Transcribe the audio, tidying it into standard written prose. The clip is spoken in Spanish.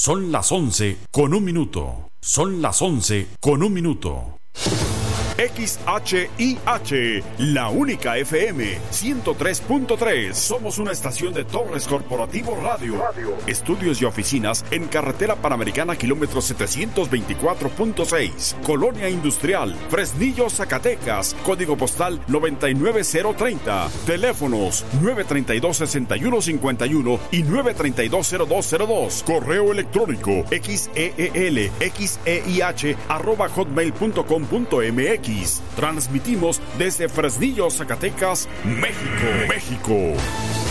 Son las 11:01. Son las 11:01. XHIH, la única FM 103.3. Somos una estación de Torres Corporativo Radio. Estudios y oficinas en Carretera Panamericana, kilómetro 724.6. Colonia Industrial, Fresnillo, Zacatecas. Código postal 99030. Teléfonos 932-6151 y 932-0202. Correo electrónico xeelxeih@hotmail.com.mx. Transmitimos desde Fresnillo, Zacatecas, México.